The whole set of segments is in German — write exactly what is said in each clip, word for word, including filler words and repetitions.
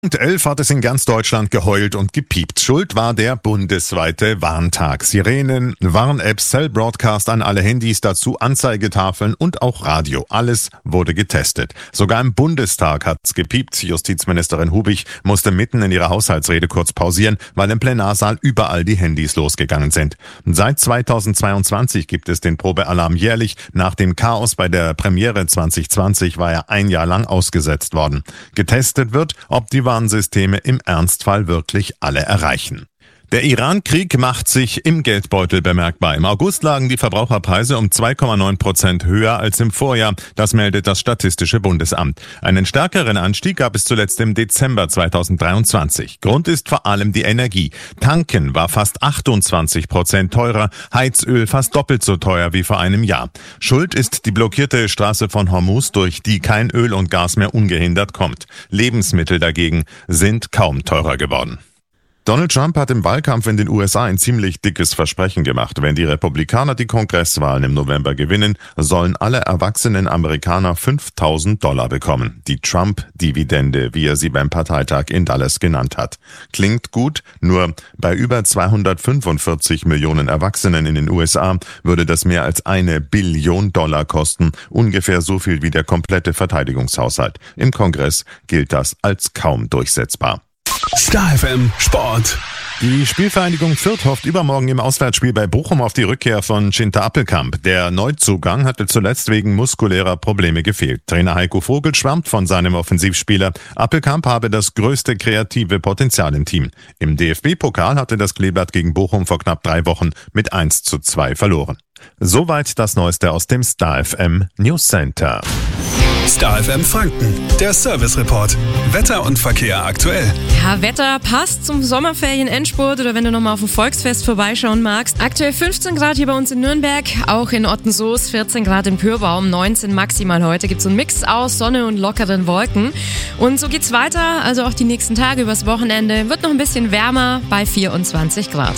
Und elf hat es in ganz Deutschland geheult und gepiept. Schuld war der bundesweite Warntag. Sirenen, Warn-Apps, Cell-Broadcast an alle Handys, dazu Anzeigetafeln und auch Radio. Alles wurde getestet. Sogar im Bundestag hat's gepiept. Justizministerin Hubich musste mitten in ihrer Haushaltsrede kurz pausieren, weil im Plenarsaal überall die Handys losgegangen sind. Seit zweitausendzweiundzwanzig gibt es den Probealarm jährlich. Nach dem Chaos bei der Premiere zwanzig zwanzig war er ein Jahr lang ausgesetzt worden. Getestet wird, ob die Warnsysteme im Ernstfall wirklich alle erreichen. Der Iran-Krieg macht sich im Geldbeutel bemerkbar. Im August lagen die Verbraucherpreise um zwei Komma neun Prozent höher als im Vorjahr. Das meldet das Statistische Bundesamt. Einen stärkeren Anstieg gab es zuletzt im Dezember zweitausenddreiundzwanzig. Grund ist vor allem die Energie. Tanken war fast achtundzwanzig Prozent teurer, Heizöl fast doppelt so teuer wie vor einem Jahr. Schuld ist die blockierte Straße von Hormuz, durch die kein Öl und Gas mehr ungehindert kommt. Lebensmittel dagegen sind kaum teurer geworden. Donald Trump hat im Wahlkampf in den U S A ein ziemlich dickes Versprechen gemacht. Wenn die Republikaner die Kongresswahlen im November gewinnen, sollen alle erwachsenen Amerikaner fünftausend Dollar bekommen. Die Trump-Dividende, wie er sie beim Parteitag in Dallas genannt hat. Klingt gut, nur bei über zweihundertfünfundvierzig Millionen Erwachsenen in den U S A würde das mehr als eine Billion Dollar kosten. Ungefähr so viel wie der komplette Verteidigungshaushalt. Im Kongress gilt das als kaum durchsetzbar. Star F M Sport. Die Spielvereinigung Fürth hofft übermorgen im Auswärtsspiel bei Bochum auf die Rückkehr von Cinta Appelkamp. Der Neuzugang hatte zuletzt wegen muskulärer Probleme gefehlt. Trainer Heiko Vogel schwärmt von seinem Offensivspieler. Appelkamp habe das größte kreative Potenzial im Team. Im D F B-Pokal hatte das Kleeblatt gegen Bochum vor knapp drei Wochen mit eins zu zwei verloren. Soweit das Neueste aus dem Star F M News Center. Star F M Franken, der Service Report. Wetter und Verkehr aktuell. Ja, Wetter passt zum Sommerferien-Endspurt oder wenn du nochmal auf dem Volksfest vorbeischauen magst. Aktuell fünfzehn Grad hier bei uns in Nürnberg, auch in Ottensoos, vierzehn Grad in Pürbaum, neunzehn maximal heute. Gibt so einen Mix aus Sonne und lockeren Wolken. Und so geht's weiter, also auch die nächsten Tage übers Wochenende. Wird noch ein bisschen wärmer bei vierundzwanzig Grad.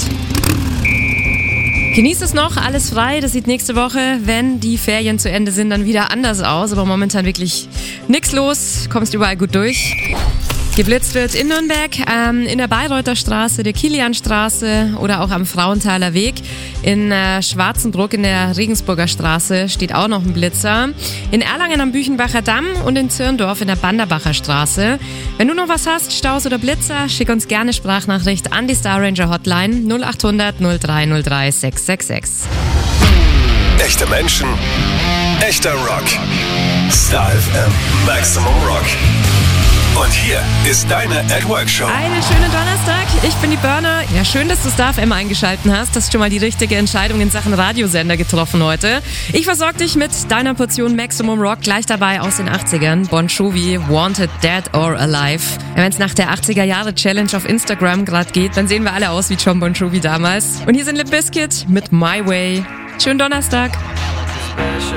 Genießt es noch, alles frei. Das sieht nächste Woche, wenn die Ferien zu Ende sind, dann wieder anders aus. Aber momentan wirklich nichts los, kommst überall gut durch. Geblitzt wird in Nürnberg, ähm, in der Bayreuther Straße, der Kilianstraße oder auch am Frauenthaler Weg. In äh, Schwarzenbruck in der Regensburger Straße steht auch noch ein Blitzer. In Erlangen am Büchenbacher Damm und in Zirndorf in der Banderbacher Straße. Wenn du noch was hast, Staus oder Blitzer, schick uns gerne Sprachnachricht an die Star Ranger Hotline null acht hundert null drei null drei sechs sechs sechs. Echte Menschen, echter Rock. Star F M Maximum Rock. Und hier ist deine At Work Show. Einen schönen Donnerstag, ich bin die Burner. Ja, schön, dass du Star F M eingeschalten hast. Hast schon mal die richtige Entscheidung in Sachen Radiosender getroffen heute. Ich versorge dich mit deiner Portion Maximum Rock, gleich dabei aus den achtzigern. Bon Jovi, Wanted, Dead or Alive. Ja, wenn es nach der achtziger-Jahre-Challenge auf Instagram gerade geht, dann sehen wir alle aus wie John Bon Jovi damals. Und hier sind Limp Bizkit mit My Way. Schönen Donnerstag.